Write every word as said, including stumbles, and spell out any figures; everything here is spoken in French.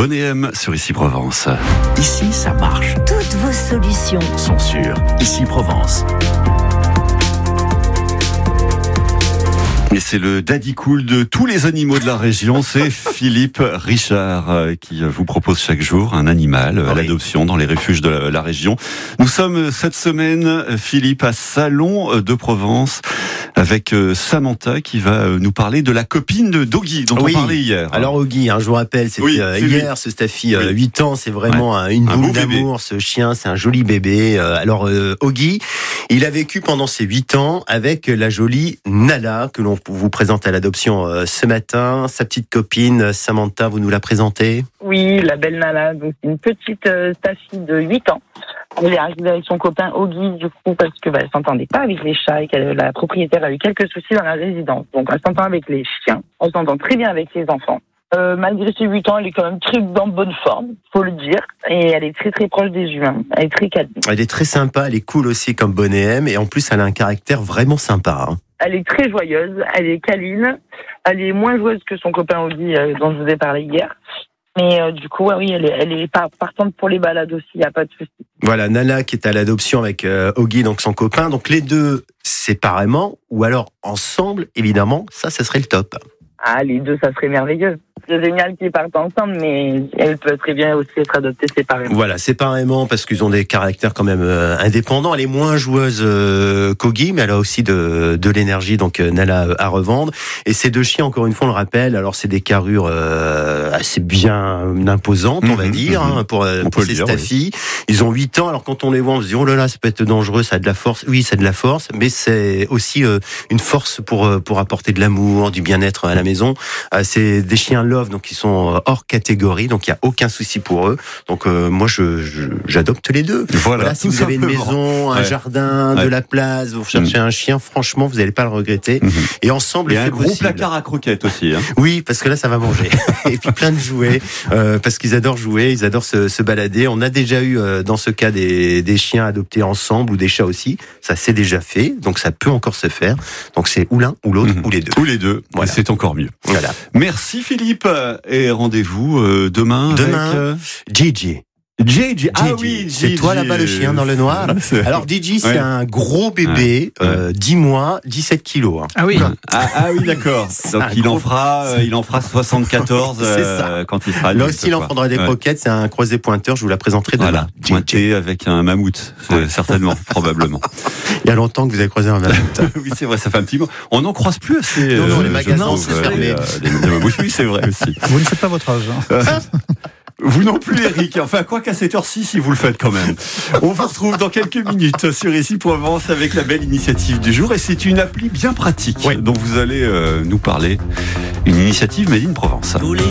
Bonnet M sur Ici Provence. Ici, ça marche. Toutes vos solutions Sont sûres. Ici Provence. Et c'est le daddy cool de tous les animaux de la région, c'est Philippe Richard euh, qui vous propose chaque jour un animal à Oui. l'adoption dans les refuges de la, la région. Nous sommes cette semaine, Philippe, à Salon de Provence avec euh, Samantha qui va euh, nous parler de la copine de Doggy dont Oui. on parlait hier. Alors Oggy, hein, je vous rappelle, c'était Oui, euh, c'est hier, ce Staffy, euh, Oui. huit ans, c'est vraiment un- une Un boule beau bébé. d'amour, ce chien, c'est un joli bébé. Euh, alors euh, Oggy, il a vécu pendant ses huit ans avec la jolie Nala, que l'on vous présente à l'adoption euh, ce matin. Sa petite copine, Samantha, vous nous la présentez ? Oui, la belle Nala, donc une petite euh, Staffy de huit ans. Elle est arrivée avec son copain Oggy, du coup, parce que bah, elle s'entendait pas avec les chats et que la propriétaire a eu quelques soucis dans la résidence. Donc elle s'entend avec les chiens, elle s'entend très bien avec les enfants. Euh, malgré ses huit ans, elle est quand même très en bonne forme, faut le dire, et elle est très très proche des humains. Elle est très calme. Elle est très sympa, elle est cool aussi comme Bonnet M, et en plus elle a un caractère vraiment sympa. Hein. Elle est très joyeuse, elle est câline, elle est moins joueuse que son copain Oggy euh, dont je vous ai parlé hier. Mais euh, du coup, ouais, oui, elle est, elle est par- partante pour les balades aussi, il n'y a pas de souci. Voilà, Nala qui est à l'adoption avec euh, Oggy, donc son copain. Donc les deux séparément, ou alors ensemble, évidemment, ça, ce serait le top. Ah, les deux, ça serait merveilleux. C'est génial qu'ils partent ensemble, mais elles peuvent très bien aussi être adoptées séparément. Voilà, séparément, parce qu'ils ont des caractères quand même euh, indépendants. Elle est moins joueuse euh, qu'Oggy, mais elle a aussi de, de l'énergie, donc euh, Nala euh, à revendre. Et ces deux chiens, encore une fois, on le rappelle, alors c'est des carrures euh, assez bien imposantes, on va Mhm, dire, mhm. hein, pour, euh, On pour peut ces le dire, Staffy. Ils ont huit ans, alors quand on les voit, on se dit, oh là là, ça peut être dangereux, ça a de la force. Oui, ça a de la force, mais c'est aussi euh, une force pour, euh, pour apporter de l'amour, du bien-être à la maison. Euh, c'est des chiens love, donc ils sont hors catégorie, donc il n'y a aucun souci pour eux. Donc euh, moi, je, je, j'adopte les deux. Voilà, Voilà, si tout vous avez une simplement. maison, un Ouais. jardin, Ouais. de la place, vous cherchez un chien, franchement, vous n'allez pas le regretter. Mhm. Et ensemble, Et un c'est gros possible. placard à croquettes aussi. Hein. Oui, parce que là, ça va manger. Et puis plein de jouets, euh, parce qu'ils adorent jouer, ils adorent se, se balader. On a déjà eu, euh, dans ce cas, des, des chiens adoptés ensemble ou des chats aussi. Ça s'est déjà fait, donc ça peut encore se faire. Donc c'est ou l'un ou l'autre Mhm. ou les deux. Ou les deux, Voilà. et c'est encore mieux. Voilà. Merci Philippe, et rendez-vous euh, demain. Demain, avec, euh, Gigi. Gigi. Ah Gigi. oui, C'est Gigi. toi là-bas le chien dans le noir. C'est- Alors Gigi, c'est Ouais. un gros bébé, Ouais. euh, dix mois, dix-sept kilos. Hein. Ah oui. Ah, ah oui, d'accord. Donc un il en gros- fera, euh, il en fera soixante-quatorze C'est euh, ça. quand il sera Là adulte, aussi, il en quoi. faudra des Ouais. croquettes. C'est un croisé pointeur. Je vous la présenterai demain. Voilà, Gigi. pointé avec un mammouth, c'est- certainement, probablement. Il y a longtemps que vous avez croisé un mammouth. Oui, c'est vrai, ça fait un petit moment. On n'en croise plus assez. Non, non, les je magasins, trouve, c'est euh, fermé. les, euh, les- les- oui, oui, c'est vrai aussi. Vous ne faites pas votre âge. Hein. Vous non plus, Eric. Enfin, quoi qu'à cette heure-ci, si vous le faites quand même. On vous retrouve dans quelques minutes sur Ici Provence avec la belle initiative du jour. Et c'est une appli bien pratique Oui. dont vous allez euh, nous parler. Une initiative Made in Provence. Tous les